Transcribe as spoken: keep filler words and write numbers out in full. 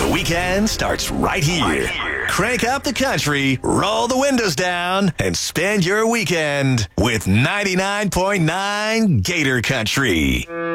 weekend starts right here. Right here. Crank up the country, roll the windows down, and spend your weekend with ninety-nine point nine Gator Country.